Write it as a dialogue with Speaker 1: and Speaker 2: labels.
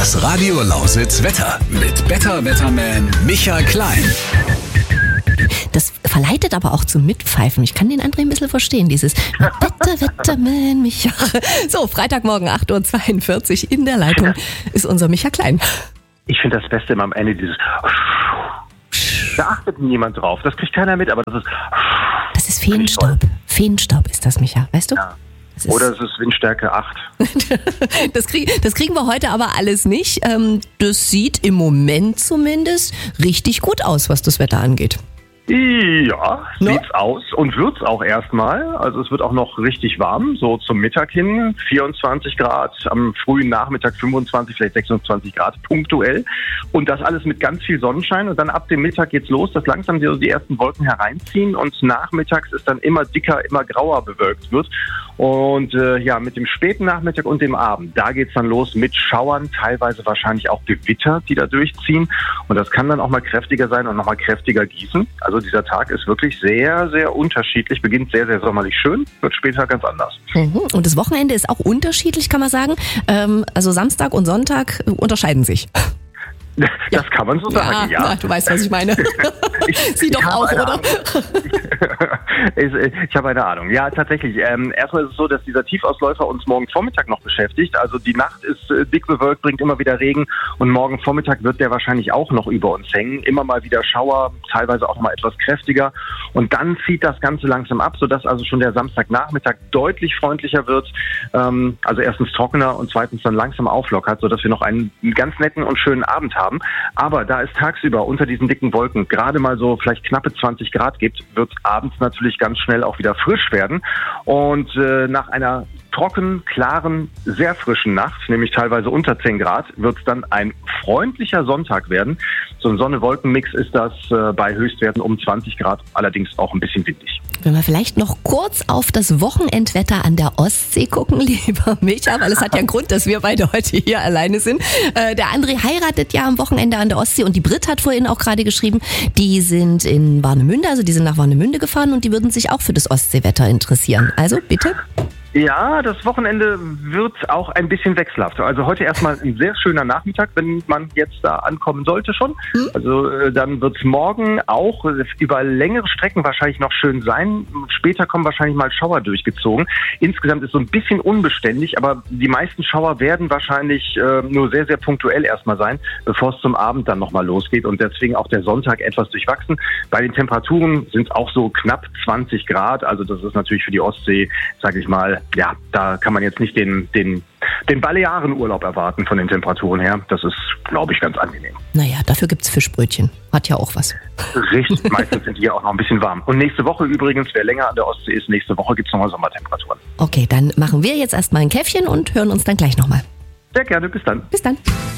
Speaker 1: Das Radio Lausitz Wetter mit Better Wetterman Michael Klein.
Speaker 2: Das verleitet aber auch zum Mitpfeifen. Ich kann den André ein bisschen verstehen, dieses Better Wetterman Micha. So, Freitagmorgen 8.42 Uhr in der Leitung ist unser Micha Klein.
Speaker 3: Ich finde das Beste immer am Ende dieses. Da achtet niemand drauf. Das kriegt keiner mit, aber das ist.
Speaker 2: Das ist Feenstaub. Feenstaub ist das, Micha, weißt du?
Speaker 3: Ja. Oder es ist Windstärke 8.
Speaker 2: Das kriegen wir heute aber alles nicht. Das sieht im Moment zumindest richtig gut aus, was das Wetter angeht.
Speaker 3: Ja, sieht's aus und wird's auch erstmal. Also es wird auch noch richtig warm, so zum Mittag hin. 24 Grad, am frühen Nachmittag 25, vielleicht 26 Grad punktuell. Und das alles mit ganz viel Sonnenschein. Und dann ab dem Mittag geht's los, dass langsam die ersten Wolken hereinziehen. Und nachmittags ist dann immer dicker, immer grauer bewölkt wird. Und mit dem späten Nachmittag und dem Abend, da geht's dann los mit Schauern, teilweise wahrscheinlich auch Gewitter, die da durchziehen. Und das kann dann auch mal kräftiger sein und nochmal kräftiger gießen. Also dieser Tag ist wirklich sehr, sehr unterschiedlich, beginnt sehr, sehr sommerlich schön, wird später ganz anders.
Speaker 2: Und das Wochenende ist auch unterschiedlich, kann man sagen. Also Samstag und Sonntag unterscheiden sich.
Speaker 3: Das kann man so sagen, ja.
Speaker 2: Na, du weißt, was ich meine. Sie doch auch, oder?
Speaker 3: Ich habe eine Ahnung. Ja, tatsächlich. Erstmal ist es so, dass dieser Tiefausläufer uns morgen Vormittag noch beschäftigt. Also die Nacht ist dick bewölkt, bringt immer wieder Regen und morgen Vormittag wird der wahrscheinlich auch noch über uns hängen. Immer mal wieder Schauer, teilweise auch mal etwas kräftiger. Und dann zieht das Ganze langsam ab, sodass also schon der Samstagnachmittag deutlich freundlicher wird. Also erstens trockener und zweitens dann langsam auflockert, sodass wir noch einen ganz netten und schönen Abend haben. Aber da es tagsüber unter diesen dicken Wolken gerade mal so vielleicht knappe 20 Grad gibt, wird abends natürlich ganz schnell auch wieder frisch werden. Und nach einer trocken, klaren, sehr frischen Nacht, nämlich teilweise unter 10 Grad, wird es dann ein freundlicher Sonntag werden. So ein Sonne-Wolken-Mix ist das bei Höchstwerten um 20 Grad, allerdings auch ein bisschen windig.
Speaker 2: Wenn wir vielleicht noch kurz auf das Wochenendwetter an der Ostsee gucken, lieber Micha, weil es hat ja einen Grund, dass wir beide heute hier alleine sind. Der André heiratet ja am Wochenende an der Ostsee und die Brit hat vorhin auch gerade geschrieben, die sind in Warnemünde, also die sind nach Warnemünde gefahren und die würden sich auch für das Ostseewetter interessieren. Also bitte.
Speaker 3: Ja, das Wochenende wird auch ein bisschen wechselhaft. Also heute erstmal ein sehr schöner Nachmittag, wenn man jetzt da ankommen sollte schon. Also dann wird es morgen auch über längere Strecken wahrscheinlich noch schön sein. Später kommen wahrscheinlich mal Schauer durchgezogen. Insgesamt ist so ein bisschen unbeständig, aber die meisten Schauer werden wahrscheinlich nur sehr, sehr punktuell erstmal sein, bevor es zum Abend dann nochmal losgeht. Und deswegen auch der Sonntag etwas durchwachsen. Bei den Temperaturen sind es auch so knapp 20 Grad. Also das ist natürlich für die Ostsee, sage ich mal, ja, da kann man jetzt nicht den Balearenurlaub erwarten von den Temperaturen her. Das ist, glaube ich, ganz angenehm.
Speaker 2: Naja, dafür gibt's Fischbrötchen. Hat ja auch was.
Speaker 3: Richtig, meistens sind die ja auch noch ein bisschen warm. Und nächste Woche übrigens, wer länger an der Ostsee ist, nächste Woche gibt's nochmal Sommertemperaturen.
Speaker 2: Okay, dann machen wir jetzt erstmal ein Käffchen und hören uns dann gleich nochmal.
Speaker 3: Sehr gerne, bis dann.
Speaker 2: Bis dann.